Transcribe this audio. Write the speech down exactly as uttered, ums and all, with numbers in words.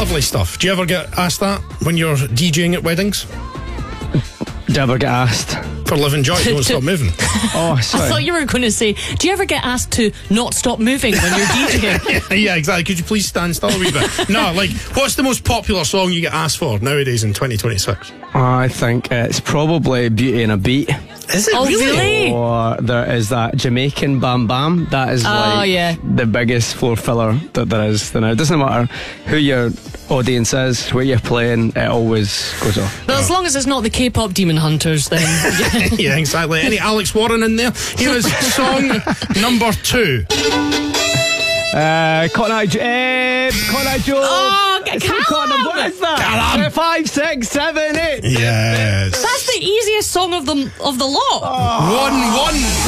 Lovely stuff. Do you ever get asked that when you're DJing at weddings? Do you ever get asked? For Live and Joy, don't stop moving. Oh, sorry. I thought you were going to say, do you ever get asked to not stop moving when you're DJing? yeah, yeah, exactly. Could you please stand still a wee bit? No, like, what's the most popular song you get asked for nowadays in twenty twenty-six? I think it's probably Beauty and a Beat. Is it Oh, really? really? Or there is that Jamaican Bam Bam. That is Oh, like yeah. the biggest floor filler that there is. Now, it doesn't matter who your audience is, where you're playing, it always goes off. But as long as it's not the K-pop Demon Hunters, then... Yeah, exactly. Any Alex Warren in there? Here is song number two. Uh, Cotton Eye Joe. Uh, Cotton Eye Joe. Oh, It's Callum! Cotton- What is that? Callum! Uh, Five, six, seven, eight. Yes. That's the easiest song of the, of the lot. One, one.